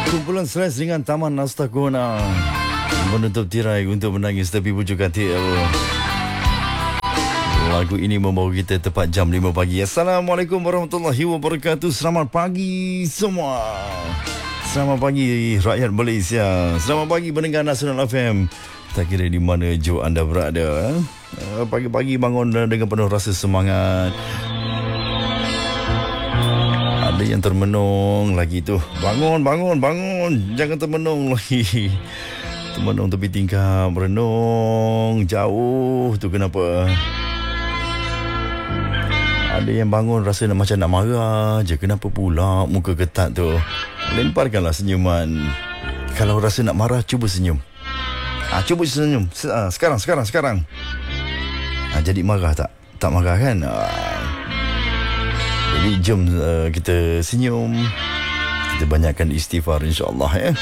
Kumpulan stres dengan Taman Nastakona menutup tirai untuk menangis tepi pucuk hati. Lagu ini membawa kita tepat jam 5 pagi. Assalamualaikum warahmatullahi wabarakatuh. Selamat pagi semua. Selamat pagi rakyat Malaysia. Selamat pagi pendengar Nasional FM. Tak kira di mana jo anda berada. Pagi-pagi bangun dengan penuh rasa semangat. Ada yang termenung lagi tu. Bangun. Jangan termenung lagi. Termenung tepi tingkap, merenung jauh tu kenapa? Ada yang bangun rasa macam nak marah je. Kenapa pula muka ketat tu? Lemparkanlah senyuman. Kalau rasa nak marah, cuba senyum. Cuba senyum. Sekarang. Jadi marah tak? Tak marah kan? Jadi jom kita senyum. Kita banyakkan istighfar insyaAllah ya.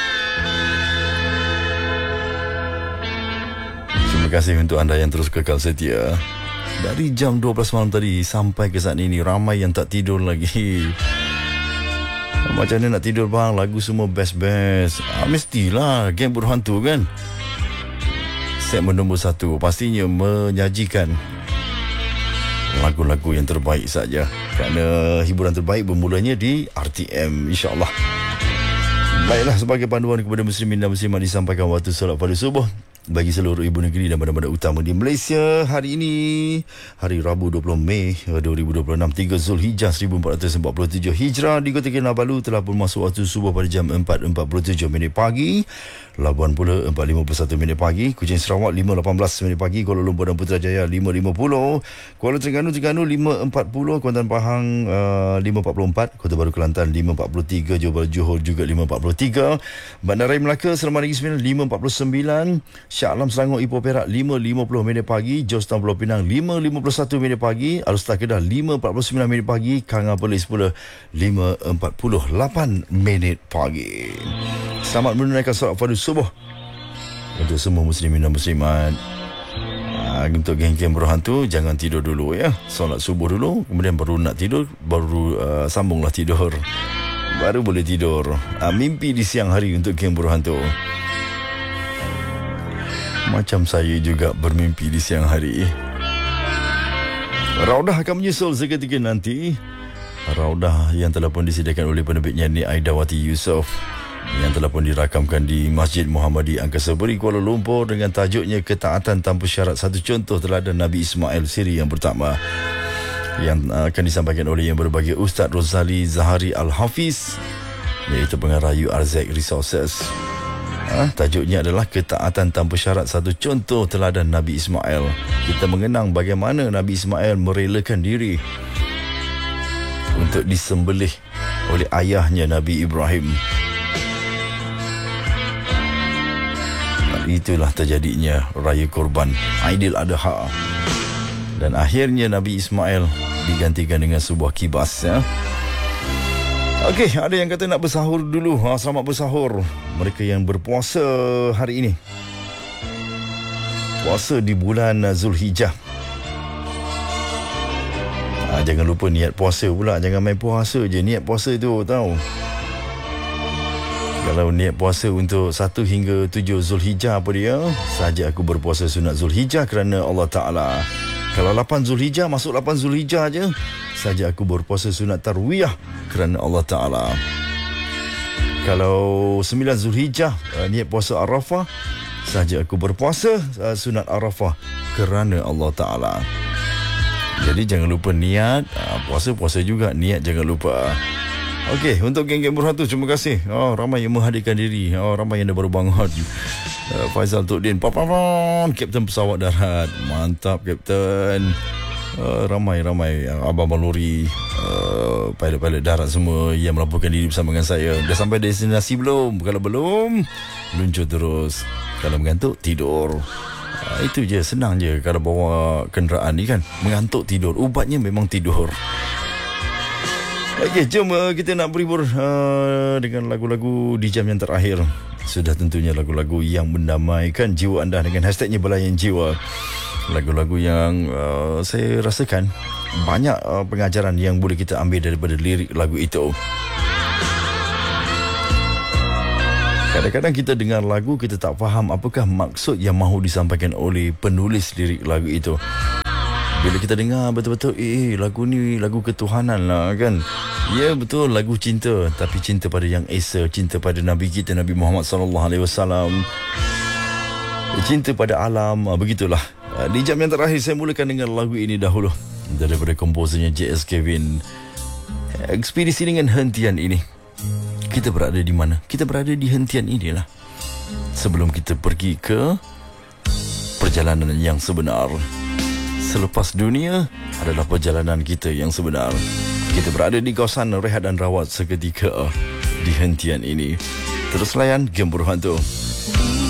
Terima kasih untuk anda yang terus kekal setia. Dari jam 12 malam tadi sampai ke saat ini ramai yang tak tidur lagi. Macam mana nak tidur bang? Lagu semua best-best. Mestilah geng berhantu kan. Segmen nombor 1 pastinya menyajikan lagu-lagu yang terbaik saja. Kerana hiburan terbaik bermulanya di RTM insyaAllah. Baiklah, sebagai panduan kepada muslimin dan muslimat disampaikan waktu solat pada subuh bagi seluruh ibu negeri dan bandar-bandar utama di Malaysia. Hari ini hari Rabu 20 Mei 2026, 3 Zulhijjah 1447 Hijrah. Di Kota Kinabalu telah pun masuk waktu subuh pada jam 4.47 minit pagi. Labuan pula 4.51 minit pagi. Kuching Sarawak 5.18 minit pagi. Kuala Lumpur dan Putrajaya 5.50. Kuala Terengganu 5.40. Kuantan Pahang 5.44. Kota Baru Kelantan 5.43. Johor juga 5.43. Bandaraya Melaka Seremban Negeri Sembilan 5.49. Shah Alam Selangor Ipoh Perak 5.50 minit pagi. Jos Town Pulau Pinang 5.51 minit pagi. Alustar Kedah 5.49 minit pagi. Kanga Perlis pula 5.48 minit pagi. Selamat menunaikan solat fardu subuh untuk semua muslimin dan muslimat. Untuk geng-geng berhantu, jangan tidur dulu ya. Solat subuh dulu, kemudian baru nak tidur, baru sambunglah tidur. Baru boleh tidur. Mimpi di siang hari untuk geng berhantu. Macam saya juga bermimpi di siang hari. Raudah akan menyusul seketika nanti. Raudah yang telah pun disediakan oleh penerbitnya Nik Aidawati Yusof, yang telah pun dirakamkan di Masjid Muhammadi Angkasa Puri Kuala Lumpur dengan tajuknya Ketaatan Tanpa Syarat, Satu Contoh Teladan Nabi Ismail, siri yang pertama, yang akan disampaikan oleh yang berbahagia Ustaz Rozali Zahari Al-Hafiz, iaitu pengarah URZ Resources. Tajuknya adalah Ketaatan Tanpa Syarat, Satu Contoh Teladan Nabi Ismail. Kita mengenang bagaimana Nabi Ismail merelakan diri untuk disembelih oleh ayahnya Nabi Ibrahim. Itulah terjadinya Raya Korban Aidil Adha. Dan akhirnya Nabi Ismail digantikan dengan sebuah kibas ya. Okey, ada yang kata nak bersahur dulu. Selamat bersahur mereka yang berpuasa hari ini. Puasa di bulan Zulhijjah. Jangan lupa niat puasa pula. Jangan main puasa je. Niat puasa tu tahu. Kalau niat puasa untuk 1 hingga 7 Zulhijjah apa dia? Saja aku berpuasa sunat Zulhijjah kerana Allah Ta'ala. Kalau 8 Zulhijjah, masuk 8 Zulhijjah je. Saja aku berpuasa sunat Tarwiyah kerana Allah Ta'ala. Kalau 9 Zulhijjah, niat puasa Arafah. Saja aku berpuasa sunat Arafah kerana Allah Ta'ala. Jadi jangan lupa niat. Puasa-puasa juga niat, jangan lupa. Okey, untuk geng-geng berhantu, terima kasih. Ramai yang menghadirkan diri. Ramai yang dah baru bangun. Faizal Tuddin, Kapten pesawat darat. Mantap, Kapten. Ramai-ramai abang-abang lori, pilot-pilot darat semua yang melaporkan diri bersama dengan saya. Dah sampai destinasi belum? Kalau belum, luncur terus. Kalau mengantuk, tidur. Itu je, senang je. Kalau bawa kenderaan ni kan, mengantuk tidur. Ubatnya memang tidur. Okey, jom kita nak berhibur dengan lagu-lagu di jam yang terakhir. Sudah tentunya lagu-lagu yang mendamaikan jiwa anda dengan hashtagnya Belayan Jiwa. Lagu-lagu yang saya rasakan banyak pengajaran yang boleh kita ambil daripada lirik lagu itu. Kadang-kadang kita dengar lagu, kita tak faham apakah maksud yang mahu disampaikan oleh penulis lirik lagu itu. Bila kita dengar betul-betul, lagu ni lagu ketuhanan lah kan. Ya betul, lagu cinta, tapi cinta pada Yang Esa, cinta pada Nabi kita Nabi Muhammad SAW, cinta pada alam, begitulah. Di jam yang terakhir saya mulakan dengan lagu ini dahulu daripada komposernya J.S. Kevin. Ekspedisi dengan hentian ini. Kita berada di mana? Kita berada di hentian inilah. Sebelum kita pergi ke perjalanan yang sebenar. Selepas dunia adalah perjalanan kita yang sebenar. Kita berada di kawasan rehat dan rawat seketika di hentian ini. Terus layan Gembur Hantu.